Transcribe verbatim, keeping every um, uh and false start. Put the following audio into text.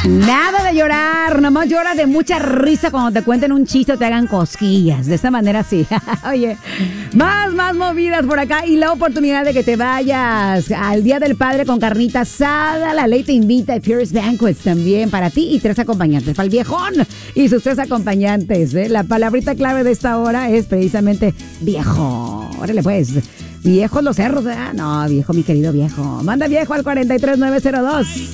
Nada de llorar, nomás llora de mucha risa cuando te cuenten un chiste o te hagan cosquillas. De esta manera sí. Oye, más, más movidas por acá y la oportunidad de que te vayas al Día del Padre con carnita asada. La ley te invita a Pierce Banquets también para ti y tres acompañantes. Para el viejón y sus tres acompañantes. ¿eh? La palabrita clave de esta hora es precisamente viejo. Órale pues. Viejos los cerros, ¿verdad? No, viejo, mi querido viejo. Manda viejo al cuatro tres nueve cero dos.